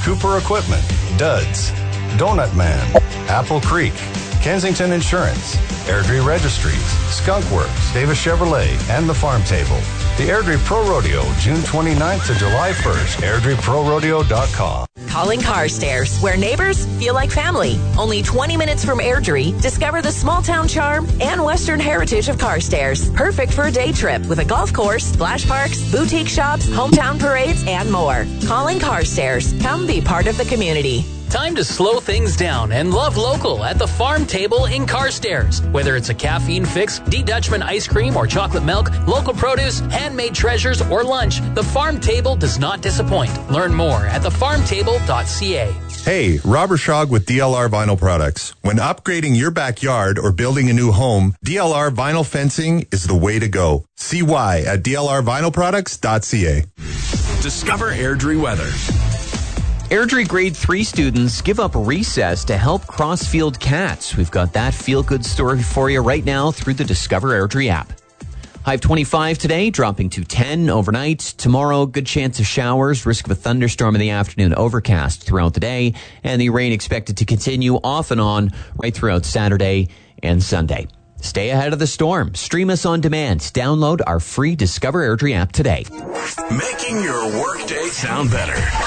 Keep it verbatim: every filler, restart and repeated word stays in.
Cooper Equipment, Duds, Donut Man, Apple Creek, Kensington Insurance, Airdrie Registries, Skunk Works, Davis Chevrolet, and the Farm Table. The Airdrie Pro Rodeo, June twenty-ninth to July first. Airdrie Pro Rodeo dot com. Calling Carstairs, where neighbors feel like family. Only twenty minutes from Airdrie, discover the small town charm and Western heritage of Carstairs. Perfect for a day trip with a golf course, splash parks, boutique shops, hometown parades, and more. Calling Carstairs. Come be part of the community. Time to slow things down and love local at the Farm Table in Carstairs. Whether it's a caffeine fix, D. Dutchman ice cream or chocolate milk, local produce, handmade treasures, or lunch, the Farm Table does not disappoint. Learn more at the farm table dot c a. Hey, Robert Schog with D L R Vinyl Products. When upgrading your backyard or building a new home, D L R Vinyl Fencing is the way to go. See why at D L R vinyl products dot c a. Discover Airdrie weather. Airdrie Grade three students give up recess to help Crossfield Cats. We've got that feel-good story for you right now through the Discover Airdrie app. High of twenty-five today, dropping to ten overnight. Tomorrow, good chance of showers, risk of a thunderstorm in the afternoon, overcast throughout the day, and the rain expected to continue off and on right throughout Saturday and Sunday. Stay ahead of the storm. Stream us on demand. Download our free Discover Airdrie app today. Making your workday sound better.